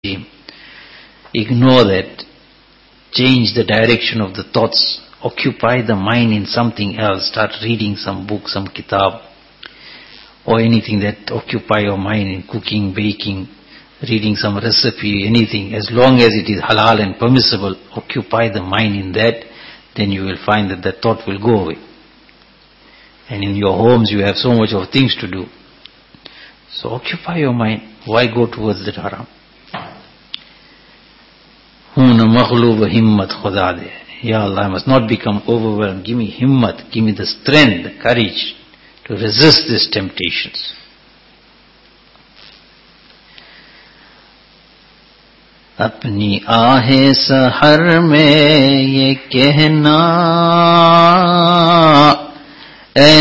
Ignore that. Change the direction of the thoughts. Occupy the mind in something else. Start reading some book, some kitab, or anything that occupy your mind in cooking, baking, reading some recipe, anything. As long as it is halal and permissible, occupy the mind in that, then you will find that the thought will go away. And in your homes you have so much of things to do. So occupy your mind. Why go towards that haram? Hoona maghloob himmat khuda de. Ya Allah, I must not become overwhelmed. Give me himmat, give me the strength, the courage to resist these temptations. अपनी आहे सहर में ये कहना